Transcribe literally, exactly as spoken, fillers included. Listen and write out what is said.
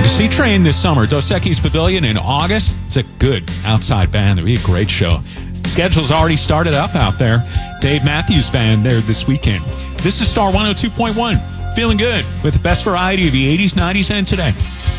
C Train this summer, Dos Equis Pavilion in August. It's a good outside band. It'll be a great show. Schedule's already started up out there. Dave Matthews Band there this weekend. This is Star one oh two point one. Feeling good with the best variety of the eighties, nineties, and today.